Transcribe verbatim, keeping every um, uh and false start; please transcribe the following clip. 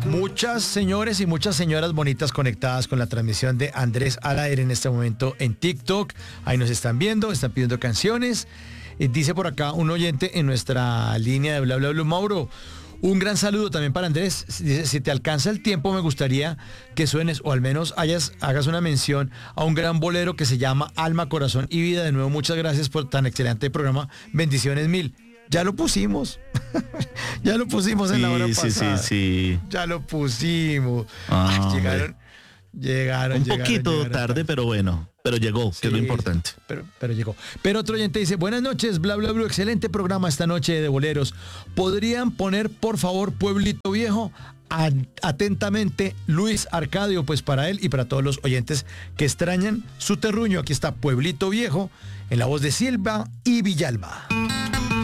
Muchas señores y muchas señoras bonitas conectadas con la transmisión de Andrés al aire en este momento en TikTok. Ahí nos están viendo, están pidiendo canciones. Eh, dice por acá un oyente en nuestra línea de bla bla bla, Mauro, un gran saludo también para Andrés. Dice, si te alcanza el tiempo, me gustaría que suenes o al menos hayas, hagas una mención a un gran bolero que se llama Alma, Corazón y Vida. De nuevo, muchas gracias por tan excelente programa. Bendiciones mil. Ya lo pusimos. Ya lo pusimos en sí, la hora sí, pasada. Sí, sí, Ya lo pusimos. Ah, Ay, llegaron, llegaron, Un llegaron, poquito llegaron. tarde, pero bueno, pero llegó, Sí, que es lo importante. Pero, pero llegó. Pero otro oyente dice, buenas noches, bla, bla, bla, excelente programa esta noche de boleros. ¿Podrían poner, por favor, Pueblito Viejo? Atentamente, Luis Arcadio, pues para él y para todos los oyentes que extrañan su terruño. Aquí está Pueblito Viejo, en la voz de Silva y Villalba.